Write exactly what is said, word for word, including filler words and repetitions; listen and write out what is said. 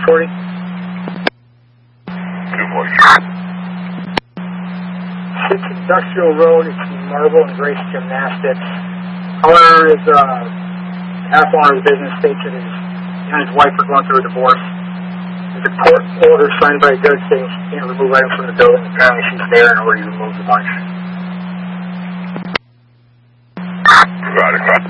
forty. two forty. six Industrial Road, it's Marble and Grace Gymnastics. However, his uh, half owner of the business states that his, him and his wife are going through a divorce. There's a court order signed by a judge saying she can't remove items from the building. Apparently she's there in order to remove the bunch. Got it.